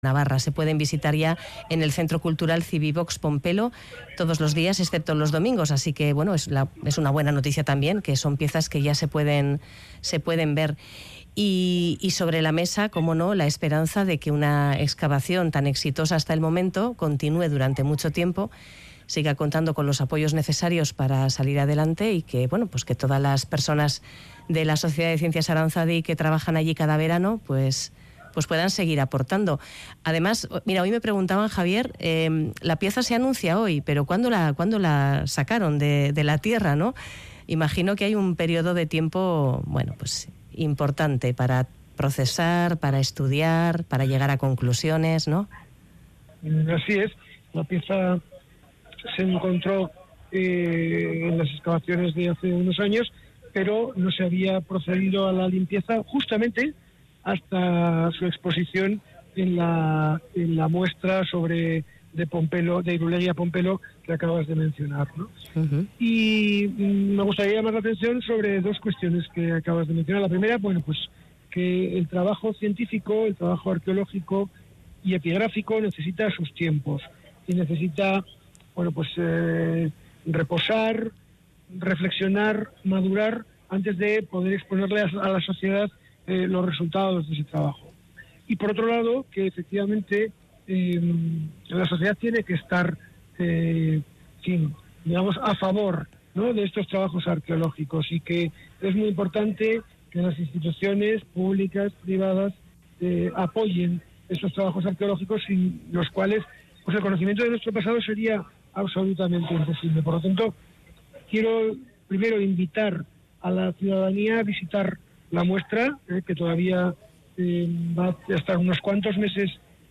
Navarra. Se pueden visitar ya en el Centro Cultural Civivox Pompelo todos los días, excepto los domingos. Así que, bueno, es una buena noticia también, que son piezas que ya se pueden ver. Y sobre la mesa, como no, la esperanza de que una excavación tan exitosa hasta el momento continúe durante mucho tiempo, siga contando con los apoyos necesarios para salir adelante y que, bueno, pues que todas las personas de la Sociedad de Ciencias Aranzadi que trabajan allí cada verano, pues puedan seguir aportando. Además, mira, hoy me preguntaban, Javier, la pieza se anuncia hoy, pero ¿cuándo la sacaron de la tierra, no? Imagino que hay un periodo de tiempo, bueno, pues importante para procesar, para estudiar, para llegar a conclusiones, ¿no? Así es. La pieza se encontró en las excavaciones de hace unos años, pero no se había procedido a la limpieza justamente hasta su exposición en la muestra de Pompelo, de Irulegui a Pompelo, que acabas de mencionar, ¿no? Uh-huh. Y me gustaría llamar la atención sobre dos cuestiones que acabas de mencionar. La primera, bueno, pues que el trabajo científico, el trabajo arqueológico y epigráfico necesita sus tiempos y necesita, bueno, pues reposar, reflexionar, madurar antes de poder exponerle a la sociedad los resultados de ese trabajo. Y por otro lado, que efectivamente la sociedad tiene que estar, digamos, a favor, ¿no?, de estos trabajos arqueológicos, y que es muy importante que las instituciones públicas, privadas, apoyen estos trabajos arqueológicos, sin los cuales pues el conocimiento de nuestro pasado sería absolutamente imposible. Por lo tanto, quiero primero invitar a la ciudadanía a visitar la muestra, que todavía va a estar unos cuantos meses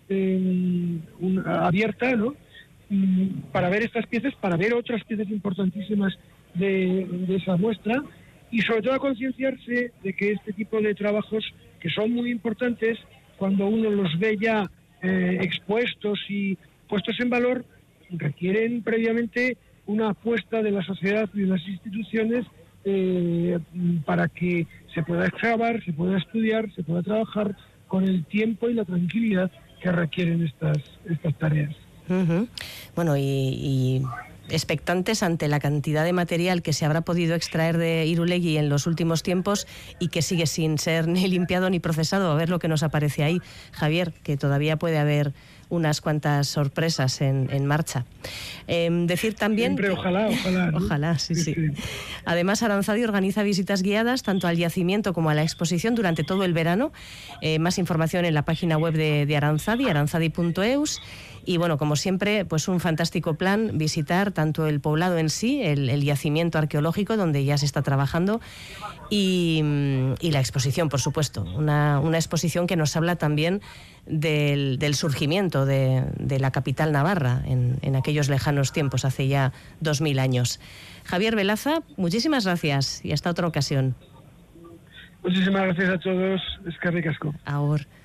abierta, ¿no?, para ver estas piezas, para ver otras piezas importantísimas de esa muestra, y sobre todo a concienciarse de que este tipo de trabajos, que son muy importantes, cuando uno los ve ya expuestos y puestos en valor, requieren previamente una apuesta de la sociedad y de las instituciones para que se pueda excavar, se pueda estudiar, se pueda trabajar con el tiempo y la tranquilidad que requieren estas tareas. Uh-huh. Bueno, y expectantes ante la cantidad de material que se habrá podido extraer de Irulegui en los últimos tiempos y que sigue sin ser ni limpiado ni procesado. A ver lo que nos aparece ahí, Javier, que todavía puede haber unas cuantas sorpresas en marcha. Decir también... Siempre, ojalá, ¿no? Ojalá, sí. Además, Aranzadi organiza visitas guiadas tanto al yacimiento como a la exposición durante todo el verano. Más información en la página web de Aranzadi, aranzadi.eus. Y bueno, como siempre, pues un fantástico plan visitar tanto el poblado en sí, el yacimiento arqueológico donde ya se está trabajando, y la exposición, por supuesto. Una exposición que nos habla también del surgimiento de la capital navarra en aquellos lejanos tiempos, hace ya 2000 años. Javier Velaza, muchísimas gracias y hasta otra ocasión. Muchísimas gracias a todos. Eskerrik asko. Ahora.